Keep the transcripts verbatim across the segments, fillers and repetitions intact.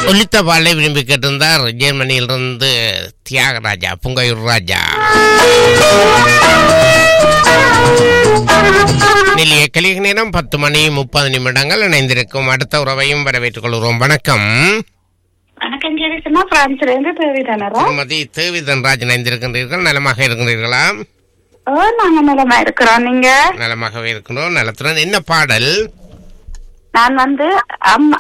ஒலித்த பாலை விரும்பி கேட்டிருந்தார் ஜெர்மனியிலிருந்து தியாகராஜா, புங்கையூர் ராஜா. நிலைய கலிக நேரம் பத்து மணி முப்பது நிமிடங்கள். இணைந்திருக்கும் அடுத்த உறவையும் வரவேற்றுக் கொள்கிறோம். வணக்கம். வணக்கம் ஜெரிசனா, பிரான்சிலிருந்து தேவிதனரா. திருமதி தேவிதன் ராஜ் இணைந்திருக்கின்றீர்கள். நலமாக இருக்கின்றீர்களா? ஓ, நாங்க நலமா இருக்கிறோம். நீங்க? நலமாகவே இருக்கிறோம். நலத்துடன் என்ன பாடல்? நான் வந்து அம்மா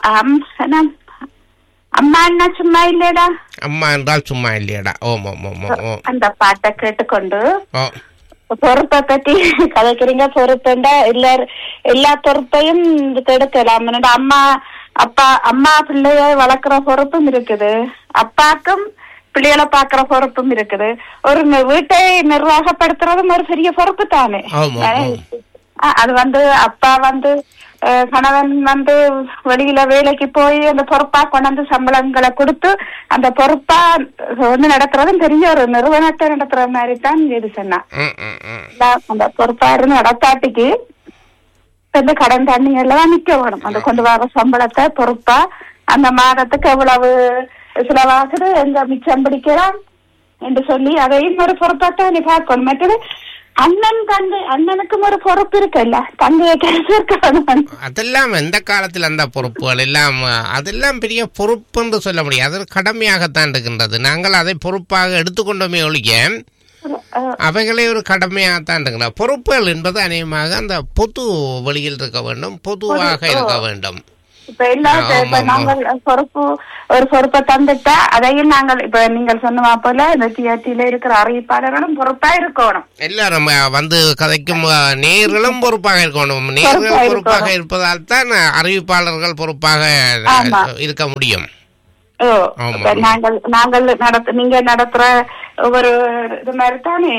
அம்மா என்ன சும்மா இல்லடா. அம்மா என்றால் சும்மா இல்லையடா. ஓம் ஓம் ஓம் ஓம். அந்த பாட்டை கேட்டுக்கொண்டு பொறுப்பை பத்தி கதைக்கிறீங்க. பொறுப்புண்டா இல்ல, எல்லா பொறுப்பையும் கெடுக்கலாம். அம்மா அப்பா அம்மா பிள்ளைய வளர்க்குற பொறுப்பும் இருக்குது, அப்பாக்கும் பிள்ளைகளை பாக்குற பொறுப்பும் இருக்குது. ஒரு வீட்டை நிர்வாகப்படுத்துறதும் ஒரு பெரிய பொறுப்பு தானே. அது வந்து அப்பா வந்து கணவன் வந்து வெளியில வேலைக்கு போய் அந்த பொறுப்பா கொண்டாந்து சம்பளங்களை கொடுத்து அந்த பொறுப்பா வந்து நடத்துறதும் பெரிய ஒரு நிறுவனத்தை நடத்துற மாதிரி தான் இது சொன்னா. அந்த பொறுப்பா இருந்து நடத்தாட்டிக்கு இந்த கடன் தண்ணி எல்லாம் நிக்க வேணும். அந்த கொண்டு வர சம்பளத்தை பொறுப்பா அந்த மாதத்துக்கு எவ்வளவு சிலவாகுது, எங்க மிச்சம் பிடிக்கலாம் என்று சொல்லி அதையும் ஒரு பொறுப்பாத்தான் நீ பார்க்கணும். மற்றது அண்ணன் தங்கை, அண்ணனுக்கும் ஒரு பொறுப்பு இருக்குல்ல, தங்கையை கேட்க அதெல்லாம் எந்த காலத்தில் அந்த பொறுப்புகள் எல்லாம் அதெல்லாம் பெரிய பொறுப்பு என்று சொல்ல முடியாது. அது கடமையாகத்தான் இருக்கின்றது. நாங்கள் அதை பொறுப்பாக எடுத்துக்கொண்டோமே ஒழிய அவைகளே ஒரு கடமையாகத்தான் இருக்கின்றன. பொறுப்புகள் என்பது அநேகமாக அந்த பொது வழியில் இருக்க வேண்டும், பொதுவாக இருக்க வேண்டும். இப்ப எல்லா நாங்கள் பொறுப்பு ஒரு பொறுப்பை தந்துட்டா அதையும் நாங்கள் இப்ப நீங்கள் சொன்ன போல இந்த டிஆர்டியில இருக்கிற அறிவிப்பாளர்களும் பொறுப்பா இருக்கணும். எல்லாரும் வந்து கதைக்கும் நேர்களும் பொறுப்பாக இருக்கணும். நேர்கள் பொறுப்பாக இருப்பதால் தான் அறிவிப்பாளர்கள் பொறுப்பாக இருக்க முடியும். ஓ, நாங்கள் நாங்கள் நடத்த நீங்க நடத்துற ஒவ்வொரு இது மாதிரி தானே.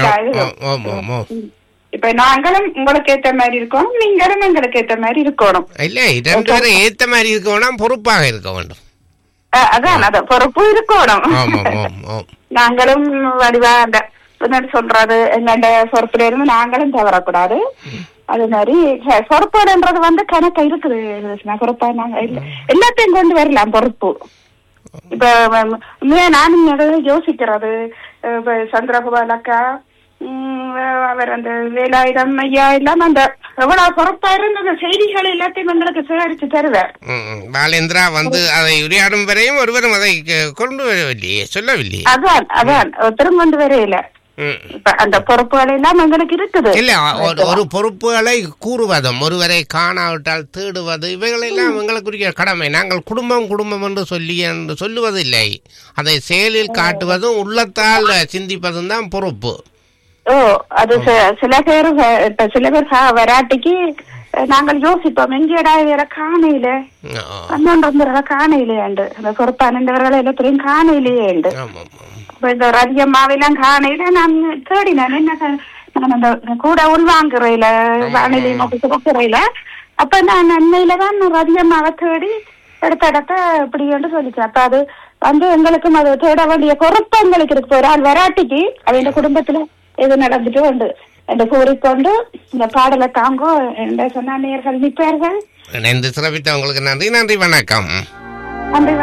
இப்ப நாங்களும் உங்களுக்கு ஏத்த மாதிரி இருக்கணும், நீங்களும் எங்களுக்கு ஏத்த மாதிரி இருக்கணும். இல்ல, இரண்டு பேரும் ஏத்த மாதிரி இருக்கணும், பொறுப்பாக இருக்க வேண்டும். அதான் அத பொறுப்பு இருக்கணும். நாங்களும் வடிவா அந்த சொல்றது எங்கண்ட பொறுப்புல இருந்து நாங்களும் தவறக்கூடாது. அது மாதிரி பொறுப்புன்றது வந்து கணக்கு இருக்குது. பொறுப்பா நாங்க எல்லாத்தையும் கொண்டு வரலாம் பொறுப்பு. இப்ப நானும் யோசிக்கிறது, சந்திரகுபால் அக்கா, அவர் அந்த வேலாயுதம் ஐயா எல்லாம் அந்த எவ்வளவு பொறுப்பா இருந்து அந்த செய்திகள் எல்லாத்தையும் எங்களுக்கு சேகரிச்சு தருவார். பாலேந்திரா வந்து அதை உரையாடும் வரையும் ஒருவரும் அதை கொண்டு வரவில்லையே, சொல்லவில்லையே. அதான் அதான் திரும்ப கொண்டு வரையில. இப்ப அந்த பொறுப்புகள் எல்லாம் எங்களுக்கு இருக்குது. இல்ல, ஒரு பொறுப்புகளை கூறுவதும் ஒருவரை காணாவிட்டால் தேடுவது இவைகளெல்லாம் எங்களுக்குரிய கடமை. நாங்கள் குடும்பம் குடும்பம் என்று சொல்லி என்று சொல்லுவதில்லை. அதை செயலில் காட்டுவதும் உள்ளத்தால் சிந்திப்பதும் தான் பொறுப்பு. ஓ, அது சில பேர் இப்ப சில பேர் வராட்டிக்கு நாங்கள் யோசிப்போம், எங்கேடா வேற காணையில பன்னெண்டு காணையிலேண்டு அந்த பொறுப்பானவர்கள் எல்லாத்தையும் காணையிலேயே உண்டு. இந்த ரதியம்மாவெல்லாம் காணையில நான் தேடினேன். என்ன நான் அந்த கூட உள்வாங்குறையில வானிலையும் சுரக்குறையில அப்ப நான் அன்னையில தான் ரதியம்மாவை தேடி எடுத்த இடத்த இப்படி என்று சொல்லிச்சேன். அப்ப அது வந்து எங்களுக்கும் அது தேட வேண்டிய பொறுப்பு எங்களுக்கு இருக்கு. ஒரு ஆள் வராட்டிக்கு அவங்க குடும்பத்துல எது நடந்துட்டு உண்டு என்று கூறிக்கொண்டு இந்த பாடலை தாங்கோ என்று சொன்ன நேயர்கள் நிற்பார்கள். இணைந்து சிறப்பித்த உங்களுக்கு நன்றி. நன்றி, வணக்கம். நன்றி.